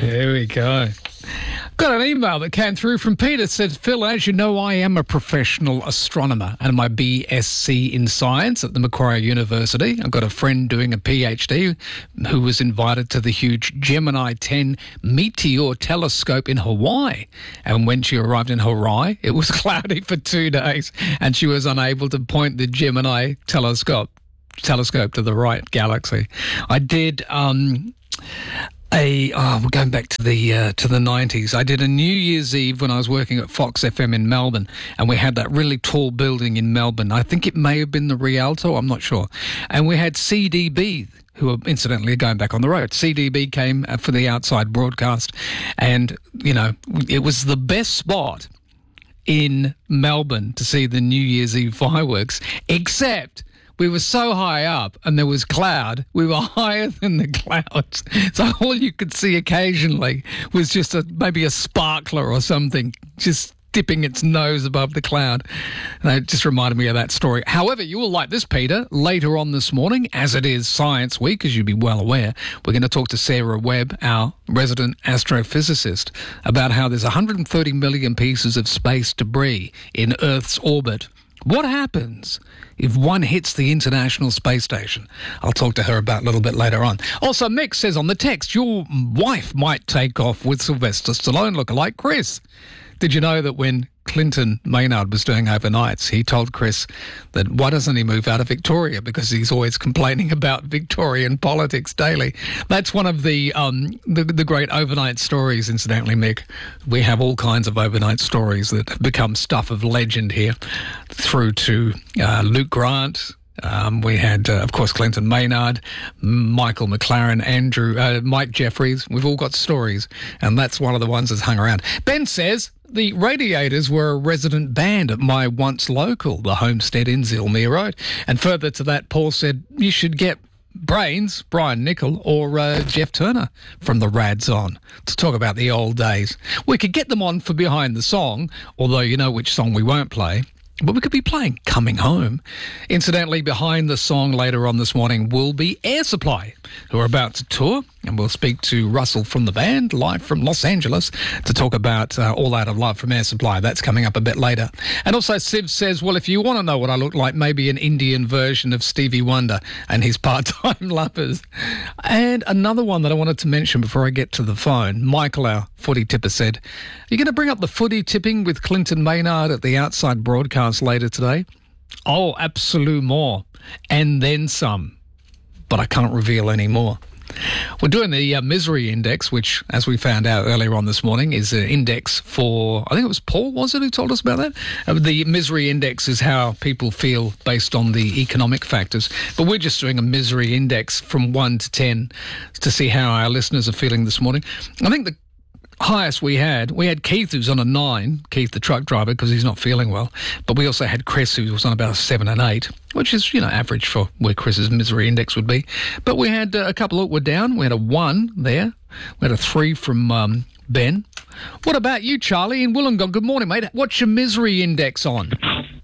There we go. Got an email that came through from Peter. Said, Phil, as you know, I am a professional astronomer and my BSc in science at the Macquarie University. I've got a friend doing a PhD who was invited to the huge Gemini 10 meteor telescope in Hawaii. And when she arrived in Hawaii, it was cloudy for 2 days and she was unable to point the Gemini telescope to the right galaxy. I did we're going back to the 90s. I did a New Year's Eve when I was working at Fox FM in Melbourne, and we had that really tall building in Melbourne. I think it may have been the Rialto, I'm not sure. And we had CDB, who are incidentally going back on the road. CDB came for the outside broadcast, and, you know, it was the best spot in Melbourne to see the New Year's Eve fireworks, except we were so high up and there was cloud. We were higher than the clouds. So all you could see occasionally was just maybe a sparkler or something just dipping its nose above the cloud. And it just reminded me of that story. However, you will like this, Peter. Later on this morning, as it is Science Week, as you'd be well aware, we're going to talk to Sarah Webb, our resident astrophysicist, about how there's 130 million pieces of space debris in Earth's orbit. What happens if one hits the International Space Station? I'll talk to her about a little bit later on. Also, Mick says on the text, your wife might take off with Sylvester Stallone lookalike Chris. Did you know that when Clinton Maynard was doing overnights, he told Chris that why doesn't he move out of Victoria because he's always complaining about Victorian politics daily. That's one of the great overnight stories, incidentally, Mick. We have all kinds of overnight stories that have become stuff of legend here, through to Luke Grant. We had, of course, Clinton Maynard, Michael McLaren, Mike Jeffries. We've all got stories, and that's one of the ones that's hung around. Ben says, the Radiators were a resident band at my once local, the Homestead in Zilmere Road. And further to that, Paul said, you should get Brains, Brian Nicol, or Jeff Turner from the Rads on to talk about the old days. We could get them on for Behind the Song, although you know which song we won't play. But we could be playing Coming Home. Incidentally, behind the song later on this morning will be Air Supply, who are about to tour. And we'll speak to Russell from the band, live from Los Angeles, to talk about All Out of Love from Air Supply. That's coming up a bit later. And also, Siv says, well, if you want to know what I look like, maybe an Indian version of Stevie Wonder and his part-time lovers. And another one that I wanted to mention before I get to the phone, Michael, our footy tipper, said, are you going to bring up the footy tipping with Clinton Maynard at the outside broadcast later today? Oh, absolument. And then some. But I can't reveal any more. We're doing the Misery Index, which, as we found out earlier on this morning, is an index for, I think it was Paul, was it, who told us about that? The Misery Index is how people feel based on the economic factors. But we're just doing a Misery Index from 1 to 10 to see how our listeners are feeling this morning. I think the highest we had Keith, who's on a 9, Keith the truck driver, because he's not feeling well. But we also had Chris, who was on about a 7 and 8, which is, you know, average for where Chris's misery index would be. But we had a couple that were down. We had a 1 there. We had a 3 from Ben. What about you, Charlie, in Wollongong? Good morning, mate. What's your misery index on?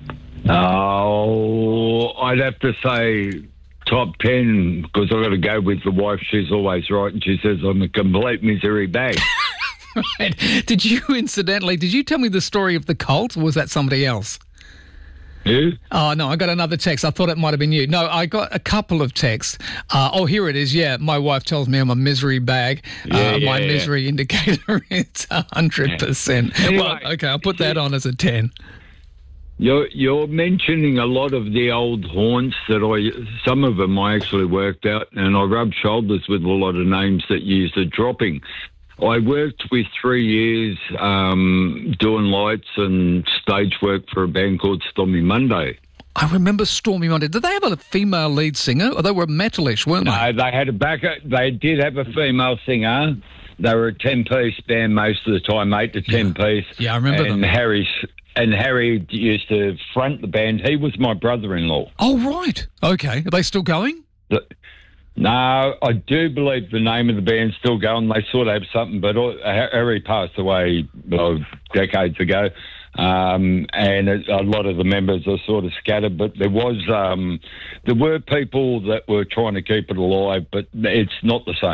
Oh, I'd have to say top 10, because I've got to go with the wife. She's always right, and she says I'm a complete misery bag. Right. Did you tell me the story of the cult, or was that somebody else? Who? Oh, no, I got another text. I thought it might have been you. No, I got a couple of texts. Here it is. Yeah, my wife tells me I'm a misery bag. My misery indicator is 100%. Anyway, well, okay, I'll put that on as a 10. You're mentioning a lot of the old haunts that some of them I actually worked out, and I rubbed shoulders with a lot of names that used the dropping. I worked with 3 years doing lights and stage work for a band called Stormy Monday. I remember Stormy Monday. Did they have a female lead singer? Or they were metalish, weren't they? No, they had a backup. They did have a female singer. They were a 10-piece band most of the time, 8 to 10-piece. Yeah, I remember them. And Harry used to front the band. He was my brother-in-law. Oh, right. Okay. Are they still going? No, I do believe the name of the band's still going. They sort of have something, but Harry passed away decades ago, and a lot of the members are sort of scattered. But there were people that were trying to keep it alive, but it's not the same.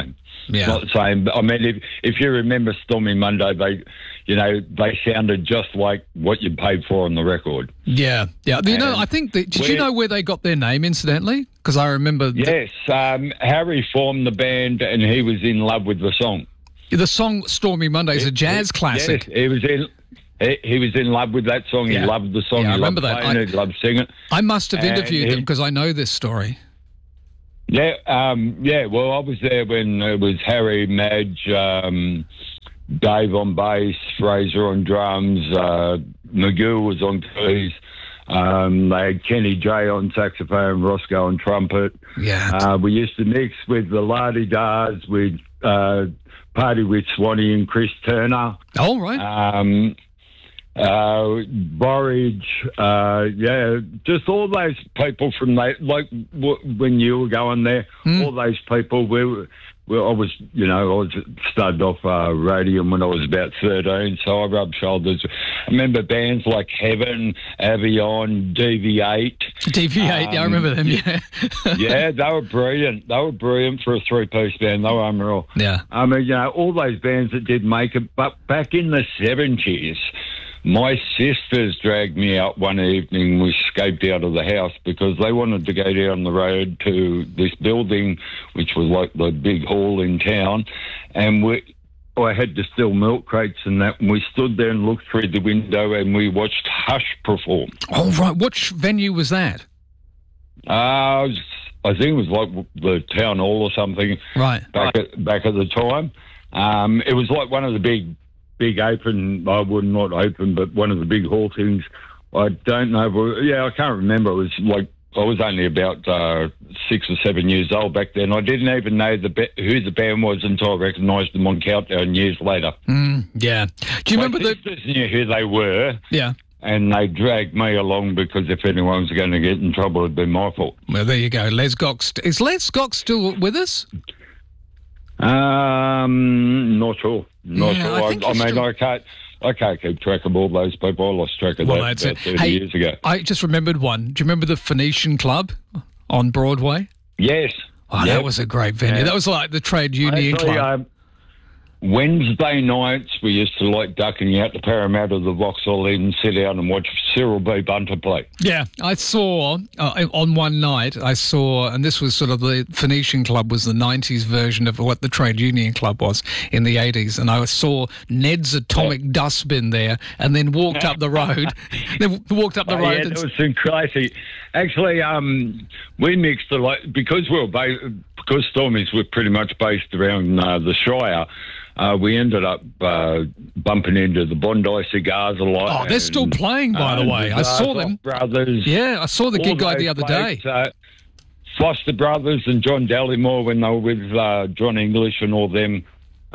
Yeah. Not the same. I mean, if you remember Stormy Monday, they sounded just like what you paid for on the record. Yeah. I think did you know where they got their name, incidentally? Because I remember. Yes, Harry formed the band, and he was in love with the song. The song "Stormy Monday" is a jazz classic. Yes, he was in love with that song. He loved the song. Yeah, I he remember loved that. playing it. He loved singing it. I must have interviewed them because I know this story. Yeah, well, I was there when it was Harry, Madge, Dave on bass, Fraser on drums, Magoo was on keys. They had Kenny J on saxophone, Roscoe on trumpet. Yeah. We used to mix with the Lardy-Dars, with party with Swanee and Chris Turner. Oh, right. Borage, just all those people from when you were going there, all those people. I was started off radium when I was about 13, so I rubbed shoulders. I remember bands like Heaven, Avion, DV8. DV8, I remember them, yeah. Yeah, they were brilliant. They were brilliant for a three-piece band. They were unreal. Yeah. I mean, all those bands that did make it, but back in the 70s, my sisters dragged me out one evening. We escaped out of the house because they wanted to go down the road to this building, which was like the big hall in town. And I had to steal milk crates and that. And we stood there and looked through the window and we watched Hush perform. Oh, right. Which venue was that? I think it was like the town hall or something. Right. Back at the time. It was like one of the big open, not open, but one of the big hall things. I don't know. I can't remember. It was like I was only about 6 or 7 years old back then. I didn't even know who the band was until I recognised them on Countdown years later. Yeah. Do you remember my sisters knew who they were. Yeah. And they dragged me along because if anyone was going to get in trouble, it'd be my fault. Well, there you go. Les Gox. Is Les Gox still with us? Not sure. Not Yeah, sure. I can't keep track of all those people. I lost track of that about 30 years ago. I just remembered one. Do you remember the Phoenician Club on Broadway? Yes. Oh, that was a great venue. Yeah. That was like the trade union club. Wednesday nights, we used to like ducking out to Parramatta, the Vauxhall Inn, and sit down and watch Cyril B. Bunter play. Yeah, I saw, on one night, and this was sort of the Phoenician Club was the 90s version of what the Trade Union Club was in the 80s, and I saw Ned's Atomic Dustbin there, and then walked up the road. Then walked up the road. Yeah, it was some crazy. Actually, we mixed a lot, because because Stormies were pretty much based around the Shire. We ended up bumping into the Bondi Cigars a lot. Oh, they're still playing, by the way. I saw them. Brothers. Yeah, I saw the gig guy the other day. Foster Brothers and John Dallimore when they were with John English and all them.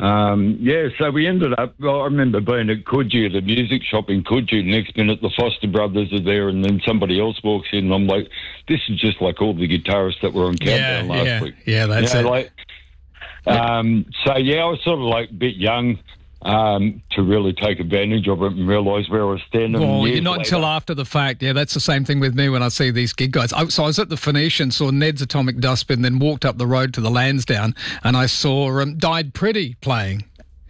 So we ended up, I remember being at Coogee, the music shop in Coogee. Next minute, the Foster Brothers are there, and then somebody else walks in, and I'm like, this is just like all the guitarists that were on Countdown last week. Yeah, that's it. I was sort of like a bit young to really take advantage of it and realise where I was standing. Well, you're not until after the fact. Yeah, that's the same thing with me when I see these gig guys. So I was at the Phoenician, saw Ned's Atomic Dustbin, then walked up the road to the Lansdowne, and I saw Died Pretty playing.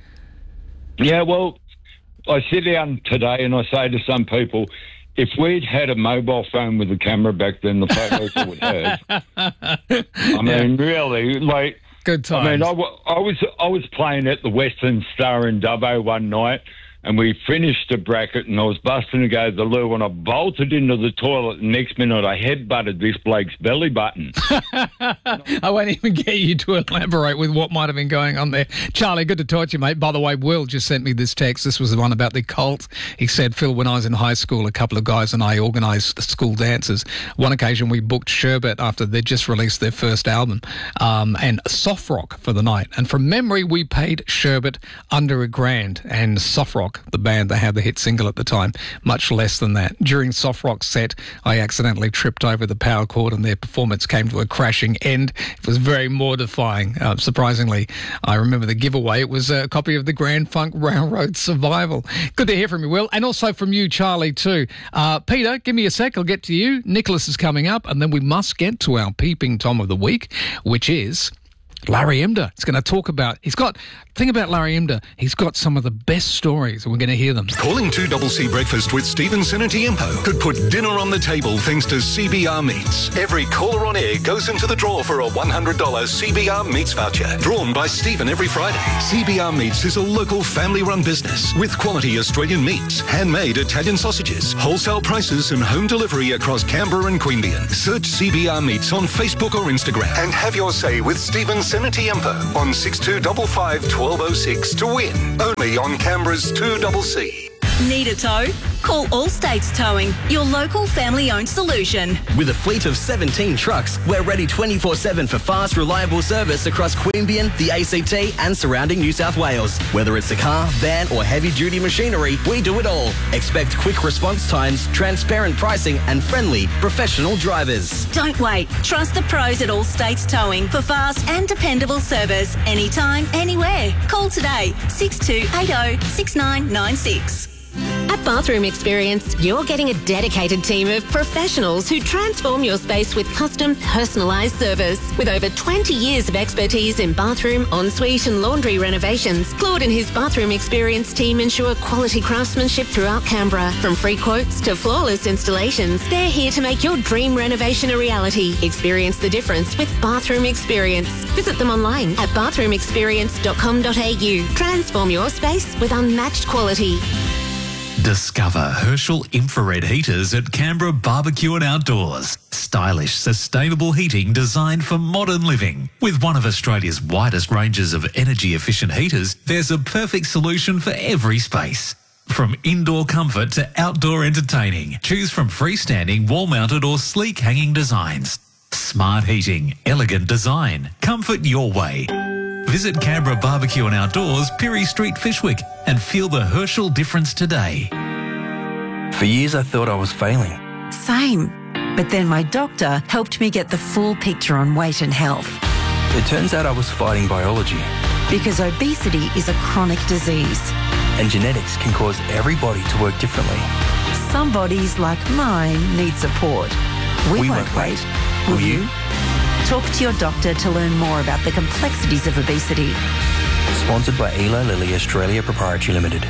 Yeah, well, I sit down today and I say to some people, if we'd had a mobile phone with a camera back then, the photos I would have. I mean, really, like... Good times. I mean, I was playing at the Western Star in Dubbo one night, and we finished a bracket, and I was busting to go to the loo, and I bolted into the toilet. The next minute, I headbutted this bloke's belly button. I won't even get you to elaborate with what might have been going on there. Charlie, good to talk to you, mate. By the way, Will just sent me this text. This was the one about the cult. He said, Phil, when I was in high school, a couple of guys and I organised school dances. One occasion, we booked Sherbet after they'd just released their first album, and Soft Rock for the night. And from memory, we paid Sherbet under $1,000, and Soft Rock, the band that had the hit single at the time, much less than that. During Soft Rock's set, I accidentally tripped over the power cord and their performance came to a crashing end. It was very mortifying. Surprisingly, I remember the giveaway. It was a copy of the Grand Funk Railroad Survival. Good to hear from you, Will, and also from you, Charlie, too. Peter, give me a sec. I'll get to you. Nicholas is coming up, and then we must get to our Peeping Tom of the Week, which is Larry Emder is going to talk about... Thing about Larry Emder, he's got some of the best stories, and we're going to hear them. Calling 2CC Breakfast with Stephen Senatiempo could put dinner on the table thanks to CBR Meats. Every caller on air goes into the draw for a $100 CBR Meats voucher, drawn by Stephen every Friday. CBR Meats is a local family-run business with quality Australian meats, handmade Italian sausages, wholesale prices and home delivery across Canberra and Queanbeyan. Search CBR Meats on Facebook or Instagram and have your say with Stephen Senatiempo on 6255 1206 to win. Only on Canberra's 2CC. Need a tow? Call All States Towing, your local family-owned solution. With a fleet of 17 trucks, we're ready 24/7 for fast, reliable service across Queanbeyan, the ACT and surrounding New South Wales. Whether it's a car, van or heavy-duty machinery, we do it all. Expect quick response times, transparent pricing and friendly, professional drivers. Don't wait. Trust the pros at All States Towing for fast and dependable service anytime, anywhere. Call today, 6280 6996. At Bathroom Experience, you're getting a dedicated team of professionals who transform your space with custom, personalised service. With over 20 years of expertise in bathroom, ensuite and laundry renovations, Claude and his Bathroom Experience team ensure quality craftsmanship throughout Canberra. From free quotes to flawless installations, they're here to make your dream renovation a reality. Experience the difference with Bathroom Experience. Visit them online at bathroomexperience.com.au. Transform your space with unmatched quality. Discover Herschel infrared heaters at Canberra Barbecue and Outdoors. Stylish, sustainable heating designed for modern living. With one of Australia's widest ranges of energy-efficient heaters, there's a perfect solution for every space. From indoor comfort to outdoor entertaining, choose from freestanding, wall-mounted or sleek hanging designs. Smart heating, elegant design, comfort your way. Visit Canberra Barbecue and Outdoors, Pirie Street, Fishwick, and feel the Herschel difference today. For years I thought I was failing. Same. But then my doctor helped me get the full picture on weight and health. It turns out I was fighting biology. Because obesity is a chronic disease. And genetics can cause every body to work differently. Some bodies, like mine, need support. We won't wait. Will you? Talk to your doctor to learn more about the complexities of obesity. Sponsored by Eli Lilly Australia Proprietary Limited.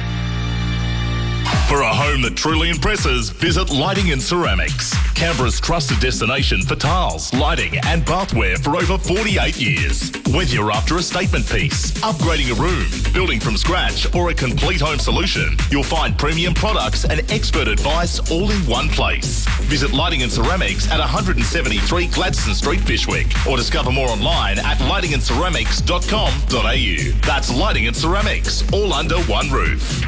For a home that truly impresses, visit Lighting and Ceramics. Canberra's trusted destination for tiles, lighting and bathware for over 48 years. Whether you're after a statement piece, upgrading a room, building from scratch or a complete home solution, you'll find premium products and expert advice all in one place. Visit Lighting and Ceramics at 173 Gladstone Street, Fishwick, or discover more online at lightingandceramics.com.au. That's Lighting and Ceramics, all under one roof.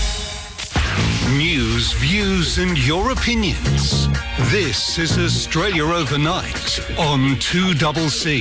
News, views and your opinions. This is Australia Overnight on 2CC.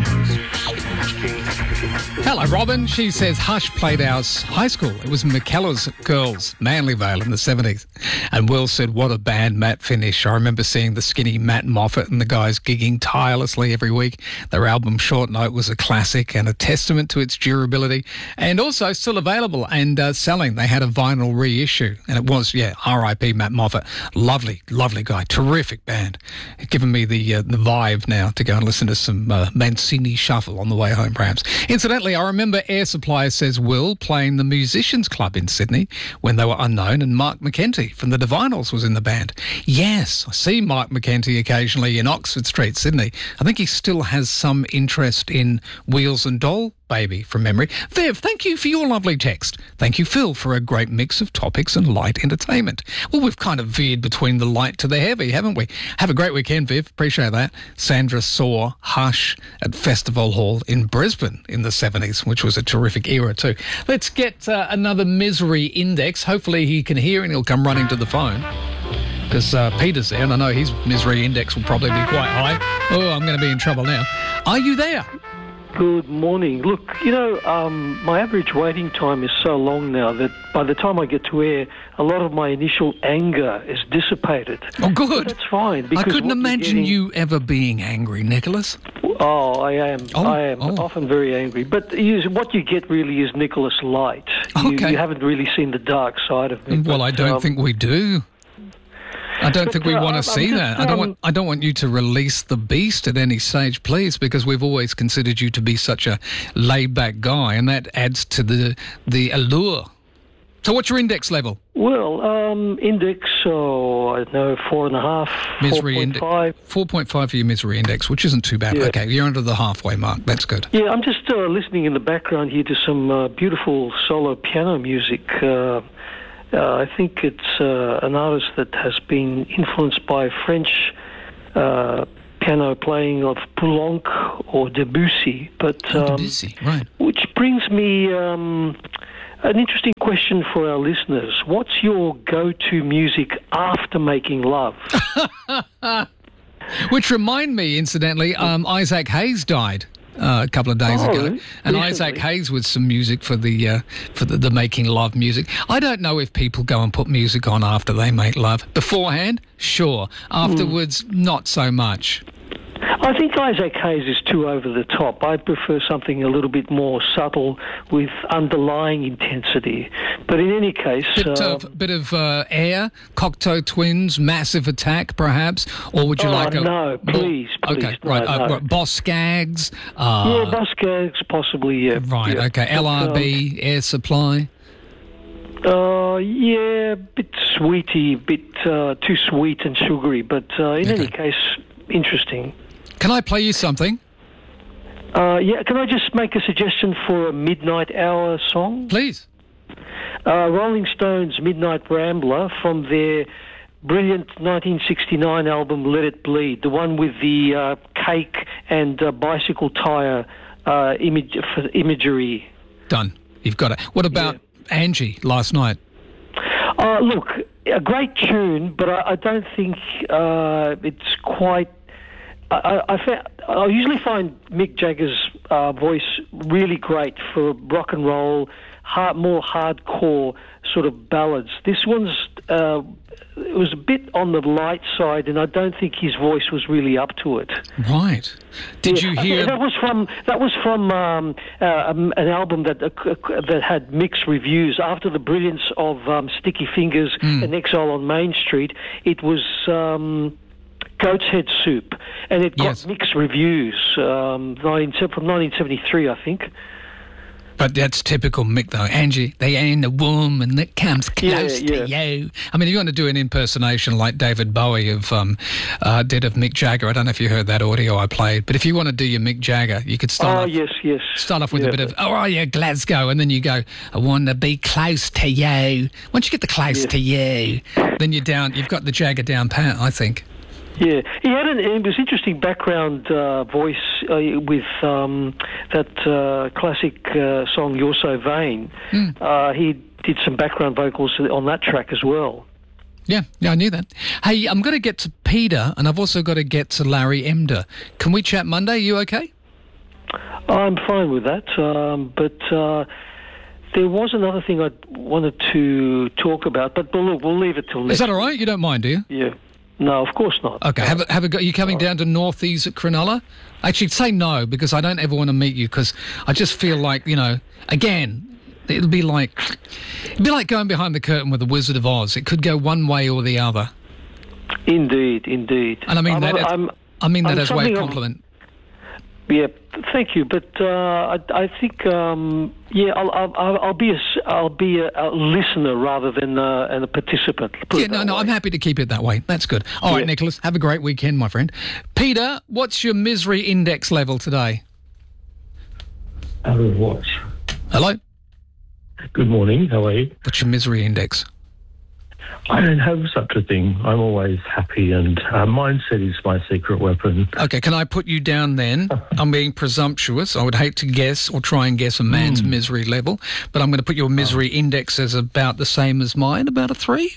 Hello, Robin. She says Hush played our high school. It was McKellar's Girls, Manlyvale in the 70s. And Will said, what a band, Matt Finish. I remember seeing the skinny Matt Moffat and the guys gigging tirelessly every week. Their album Short Note was a classic and a testament to its durability, and also still available and selling. They had a vinyl reissue, and it was, R.I.P. Matt Moffat. Lovely, lovely guy. Terrific band. Giving me the vibe now to go and listen to some Mancini Shuffle on the way home, perhaps. Incidentally, I remember Air Supply, says Will, playing the Musicians Club in Sydney when they were unknown, and Mark McKenty from the Divinyls was in the band. Yes, I see Mark McKenty occasionally in Oxford Street, Sydney. I think he still has some interest in Wheels and Doll Baby from memory. Viv, thank you for your lovely text. Thank you, Phil, for a great mix of topics and light entertainment. Well, we've kind of veered between the light to the heavy, haven't we? Have a great weekend, Viv. Appreciate that. Sandra saw Hush at Festival Hall in Brisbane in the 70s, which was a terrific era too. Let's get another misery index. Hopefully he can hear and he'll come running to the phone, because Peter's there, and I know his misery index will probably be quite high. Oh, I'm going to be in trouble now. Are you there? Good morning. Look, my average waiting time is so long now that by the time I get to air, a lot of my initial anger is dissipated. Oh, good. But that's fine. I couldn't imagine you ever being angry, Nicholas. Oh, I am. I am often very angry. But what you get really is Nicholas Light. Okay. You haven't really seen the dark side of me. Well, I don't think we do. I don't think we want to see that. I don't want you to release the beast at any stage, please, because we've always considered you to be such a laid-back guy, and that adds to the allure. So what's your index level? Well, index, I don't know, 4.5, misery 4.5. 4.5 for your misery index, which isn't too bad. Yeah. Okay, you're under the halfway mark. That's good. Yeah, I'm just listening in the background here to some beautiful solo piano music. I think it's an artist that has been influenced by French piano playing of Poulenc or Debussy. But Debussy, right. Which brings me an interesting question for our listeners. What's your go-to music after making love? Which remind me, incidentally, Isaac Hayes died a couple of days ago, and recently. Isaac Hayes with some music for the making love music. I don't know if people go and put music on after they make love. Beforehand, sure. Afterwards, not so much. I think Isaac Hayes is too over the top. I prefer something a little bit more subtle with underlying intensity. But in any case... Bit of Air, Cocteau Twins, Massive Attack, perhaps? Or would you like a... No, please. Okay, no, right. no. Boss Skaggs? Yeah, Boss Skaggs, possibly, yeah. Right, yeah. okay. LRB, Air Supply? Yeah, bit sweety, bit too sweet and sugary. But in any case, interesting. Can I play you something? Yeah, can I just make a suggestion for a midnight hour song? Please. Rolling Stones' Midnight Rambler from their brilliant 1969 album Let It Bleed, the one with the cake and bicycle tyre imagery. Done. You've got it. What about Angie last night? Look, a great tune, but I don't think it's quite... I usually find Mick Jagger's voice really great for rock and roll, more hardcore sort of ballads. This one's it was a bit on the light side, and I don't think his voice was really up to it. Right. Did you hear? That was from an album that had mixed reviews. After the brilliance of Sticky Fingers and Exile on Main Street, it was Goat's Head Soup, and it got mixed reviews from 1973, I think. But that's typical Mick, though. Angie, they ain't a woman that comes close to you. I mean, if you want to do an impersonation like David Bowie did of Mick Jagger, I don't know if you heard that audio I played, but if you want to do your Mick Jagger, you could start off with a bit of, Glasgow, and then you go, I want to be close to you. Once you get the close to you, then you've got the Jagger down pat, I think. Yeah, he had it was interesting background voice with that classic song "You're So Vain." He did some background vocals on that track as well. Yeah, I knew that. Hey, I'm going to get to Peter, and I've also got to get to Larry Emder. Can we chat Monday? Are you okay? I'm fine with that, but there was another thing I wanted to talk about, but look, we'll leave it till next. Is that all right? You don't mind, do you? Yeah. No, of course not. Okay, have a go. Are you coming down to Northeast at Cronulla? Actually, say no, because I don't ever want to meet you, because I just feel like, again, it'll be like going behind the curtain with the Wizard of Oz. It could go one way or the other. Indeed. And I mean that as a way of compliment. Yeah, thank you. But I think I'll be a listener rather than a participant. I'm happy to keep it that way. That's good. All right, Nicholas, have a great weekend, my friend. Peter, what's your misery index level today? Out of what? Hello. Good morning. How are you? What's your misery index? I don't have such a thing. I'm always happy, and mindset is my secret weapon. Okay, can I put you down then? I'm being presumptuous. I would hate to guess or try and guess a man's misery level, but I'm going to put your misery index as about the same as mine, about a 3.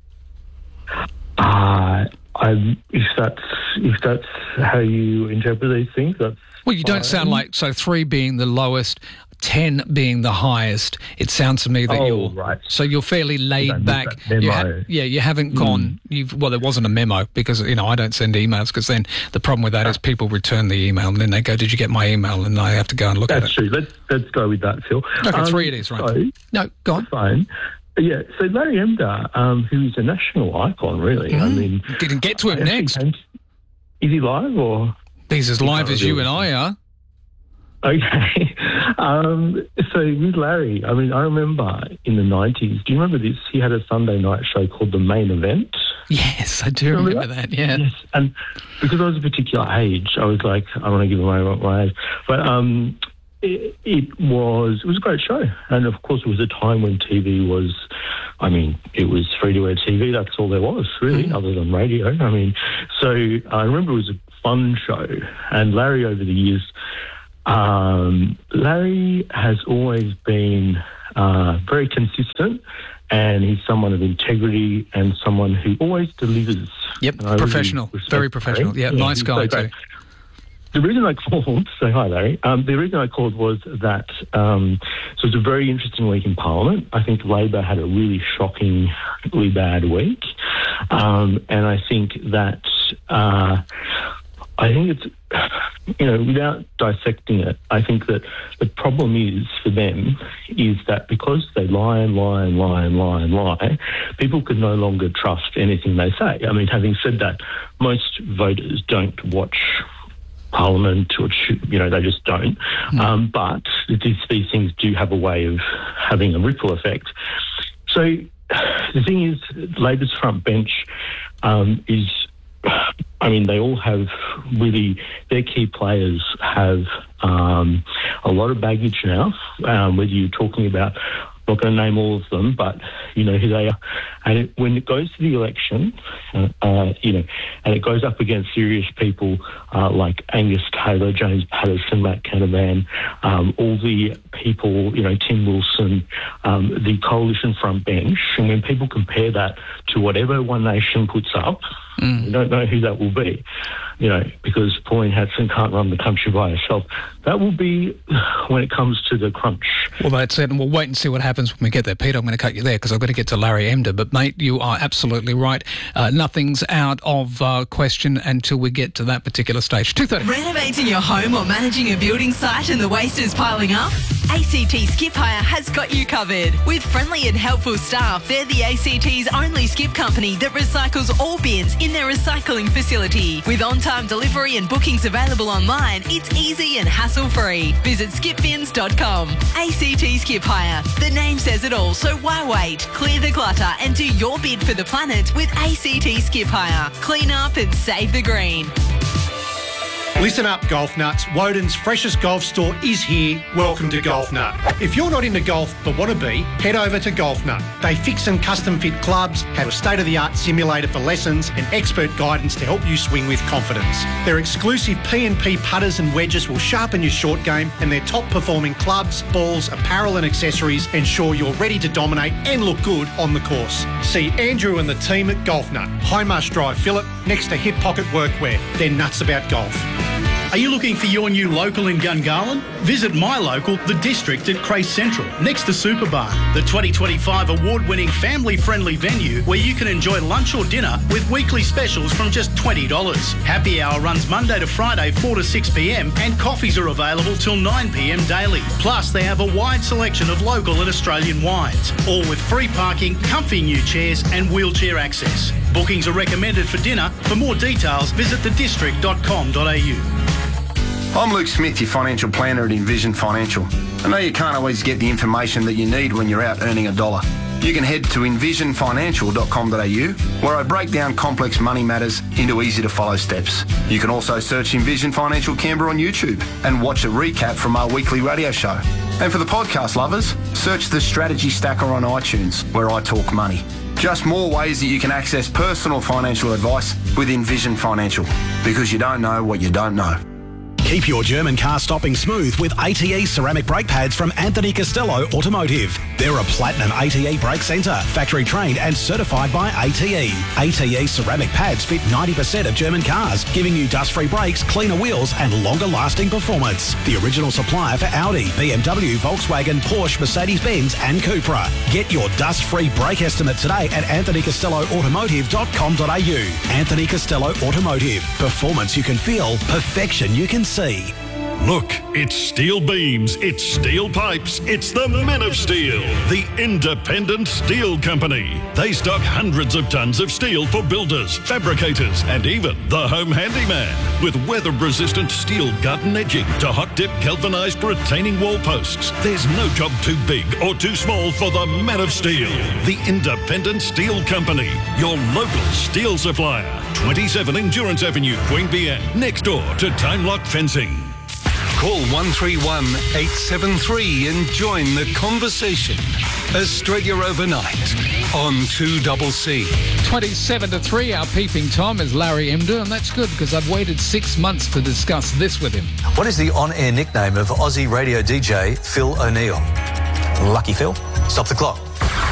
If that's how you interpret these things, that's well. You don't sound like 3 being the lowest. 10 being the highest. It sounds to me that you're fairly laid back. You haven't gone. There wasn't a memo because I don't send emails, because then the problem with that is people return the email and then they go, "Did you get my email?" and I have to go and look at it. That's true. Let's go with that, Phil. Okay, 3 it is, right? So, no, go on. Fine. Yeah, so Larry Emder, who is a national icon, really. I mean, didn't get to him next. Is he live or? He's as live as you and I are. Okay. So with Larry, I mean, I remember in the 90s, do you remember this? He had a Sunday night show called The Main Event. Yes, I do remember that, yeah. Yes, and because I was a particular age, I was like, I don't want to give away my age, but it was a great show. And of course, it was a time when TV was, I mean, it was free-to-air TV. That's all there was, really, other than radio. I mean, so I remember it was a fun show. And Larry, over the years, Larry has always been very consistent, and he's someone of integrity and someone who always delivers. Yep, professional, really very professional. Yeah, nice guy too. The reason I called, say hi, Larry. The reason I called was that so it was a very interesting week in Parliament. I think Labor had a really shockingly bad week, and I think that it's, without dissecting it, I think that the problem is for them is that because they lie and lie and lie and lie and lie, people can no longer trust anything they say. I mean, having said that, most voters don't watch Parliament, or they just don't. But these things do have a way of having a ripple effect. So the thing is, Labor's front bench is, I mean, they all have really, their key players have a lot of baggage now, whether you're talking about, I'm not going to name all of them, but you know who they are. And when it goes to the election, and it goes up against serious people like Angus Taylor, James Patterson, Matt Canavan, all the people, Tim Wilson, the coalition front bench, and when people compare that to whatever One Nation puts up, we don't know who that will be, because Pauline Hanson can't run the country by herself. That will be when it comes to the crunch. Well, that's it, and we'll wait and see what happens when we get there. Peter, I'm going to cut you there because I've got to get to Larry Emder. But, mate, you are absolutely right. Nothing's out of question until we get to that particular stage. 2:30. Renovating your home or managing a building site and the waste is piling up? ACT Skip Hire has got you covered. With friendly and helpful staff, they're the ACT's only skip company that recycles all bins in their recycling facility. With on-time delivery and bookings available online, it's easy and hassle-free. Visit skipbins.com. ACT Skip Hire. The name says it all, so why wait? Clear the clutter and do your bid for the planet with ACT Skip Hire. Clean up and save the green. Listen up, golf nuts. Woden's freshest golf store is here. Welcome to Golf Nut. If you're not into golf but want to be, head over to Golf Nut. They fix and custom fit clubs, have a state-of-the-art simulator for lessons and expert guidance to help you swing with confidence. Their exclusive P&P putters and wedges will sharpen your short game, and their top-performing clubs, balls, apparel and accessories ensure you're ready to dominate and look good on the course. See Andrew and the team at Golf Nut, High Marsh Drive, Phillip, next to Hip Pocket Workwear. They're nuts about golf. Are you looking for your new local in Gungahlin? Visit my local, The District at Crace Central, next to Superbar, the 2025 award-winning family-friendly venue where you can enjoy lunch or dinner with weekly specials from just $20. Happy hour runs Monday to Friday 4 to 6 p.m. and coffees are available till 9 p.m. daily. Plus, they have a wide selection of local and Australian wines, all with free parking, comfy new chairs and wheelchair access. Bookings are recommended for dinner. For more details, visit thedistrict.com.au. I'm Luke Smith, your financial planner at Envision Financial. I know you can't always get the information that you need when you're out earning a dollar. You can head to envisionfinancial.com.au, where I break down complex money matters into easy-to-follow steps. You can also search Envision Financial Canberra on YouTube and watch a recap from our weekly radio show. And for the podcast lovers, search the Strategy Stacker on iTunes, where I talk money. Just more ways that you can access personal financial advice with Envision Financial, because you don't know what you don't know. Keep your German car stopping smooth with ATE ceramic brake pads from Anthony Costello Automotive. They're a platinum ATE brake centre, factory trained and certified by ATE. ATE ceramic pads fit 90% of German cars, giving you dust-free brakes, cleaner wheels and longer-lasting performance. The original supplier for Audi, BMW, Volkswagen, Porsche, Mercedes-Benz and Cupra. Get your dust-free brake estimate today at anthonycostelloautomotive.com.au. Anthony Costello Automotive. Performance you can feel, perfection you can see. Look, it's steel beams, it's steel pipes, it's the Men of Steel, the independent steel company. They stock hundreds of tons of steel for builders, fabricators, and even the home handyman. With weather-resistant steel garden edging to hot-dip galvanised retaining wall posts, there's no job too big or too small for the Men of Steel, the independent steel company, your local steel supplier. 27 Endurance Avenue, Queanbeyan, next door to Time Lock Fencing. Call 131 873 and join the conversation. Australia Overnight on 2CC. 27-3, our peeping Tom is Larry Emder, and that's good because I've waited 6 months to discuss this with him. What is the on-air nickname of Aussie radio DJ Phil O'Neill? Lucky Phil? Stop the clock.